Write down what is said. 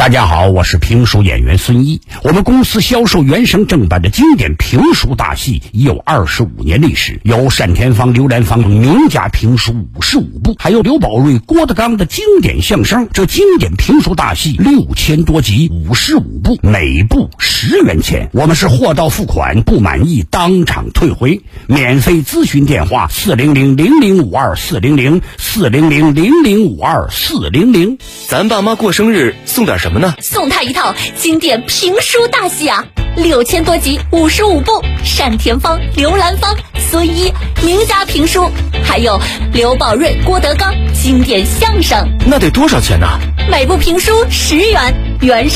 大家好，我是评书演员孙一。我们公司销售原声正版的经典评书大戏已有25年历史，有单田芳、刘兰芳名家评书55部，还有刘宝瑞、郭德纲的经典相声。这经典评书大戏6000多集，55部，每部10元钱。我们是货到付款，不满意当场退回。免费咨询电话400-0052-400，400-0052-400。 咱爸妈过生日送点什么呢？ 送他一套经典评书大戏啊，6000多集，55部，单田芳、刘兰芳、孙一名家评书，还有刘宝瑞、郭德纲经典相声。 那得多少钱呢？ 每部评书10元，原声